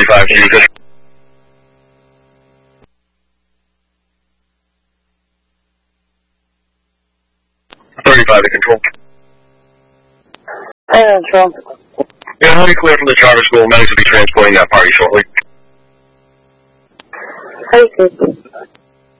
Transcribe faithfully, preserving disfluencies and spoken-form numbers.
thirty-five to you. Good. thirty-five to control. Hey, control. Yeah, I'll be clear from the charter school. Medics will be transporting that party shortly. Hey,